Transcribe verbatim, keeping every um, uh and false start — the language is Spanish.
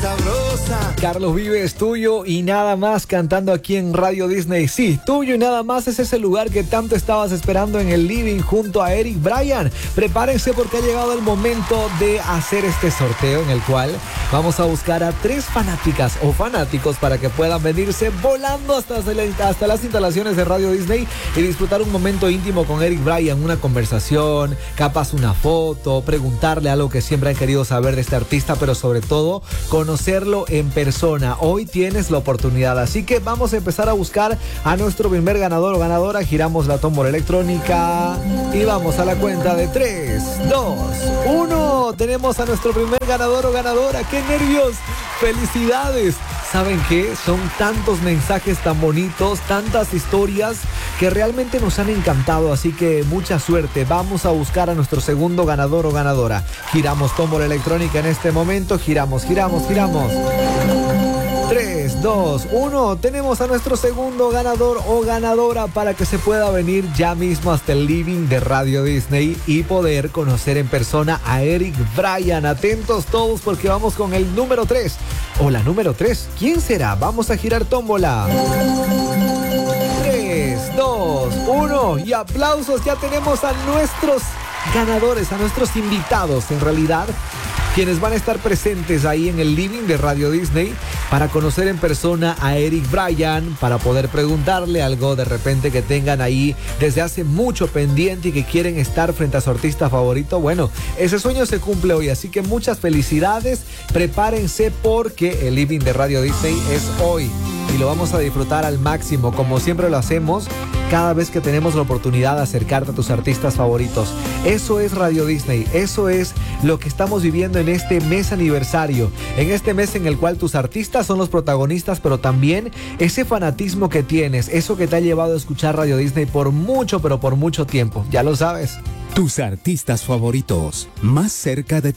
sabrosa. Carlos Vives, Tuyo y Nada Más, cantando aquí en Radio Disney. Sí, Tuyo y Nada Más es ese lugar que tanto estabas esperando en el living junto a Eric Bryan. Prepárense porque ha llegado el momento de hacer este sorteo en el cual vamos a buscar a tres fanáticas o fanáticos para que puedan venirse volando hasta, hasta las instalaciones de Radio Disney y disfrutar un momento íntimo con Eric Bryan, una conversación, capaz una foto, preguntarle algo que siempre han querido saber de este artista, pero sobre todo conocerlo en persona. Hoy tienes la oportunidad, así que vamos a empezar a buscar a nuestro primer ganador o ganadora. Giramos la tómbola electrónica y vamos a la cuenta de tres, dos, uno. Tenemos a nuestro primer ganador o ganadora. ¡Qué nervios! ¡Felicidades! ¿Saben qué? Son tantos mensajes tan bonitos, tantas historias que realmente nos han encantado, así que mucha suerte. Vamos a buscar a nuestro segundo ganador o ganadora. Giramos tómbola electrónica en este momento. Giramos, giramos, giramos. tres, dos, uno. Tenemos a nuestro segundo ganador o ganadora para que se pueda venir ya mismo hasta el living de Radio Disney y poder conocer en persona a Eric Bryan. Atentos todos porque vamos con el número tres o la número tres. ¿Quién será? Vamos a girar tómbola. tres, dos, uno. Y aplausos, ya tenemos a nuestros ganadores, a nuestros invitados en realidad, quienes van a estar presentes ahí en el living de Radio Disney para conocer en persona a Eric Bryan, para poder preguntarle algo de repente que tengan ahí desde hace mucho pendiente y que quieren estar frente a su artista favorito. Bueno, ese sueño se cumple hoy, así que muchas felicidades. Prepárense porque el living de Radio Disney es hoy y lo vamos a disfrutar al máximo, como siempre lo hacemos cada vez que tenemos la oportunidad de acercarte a tus artistas favoritos. Eso es Radio Disney, eso es lo que estamos viviendo en este mes aniversario, en este mes en el cual tus artistas son los protagonistas, pero también ese fanatismo que tienes, eso que te ha llevado a escuchar Radio Disney por mucho, pero por mucho tiempo, ya lo sabes. Tus artistas favoritos, más cerca de ti.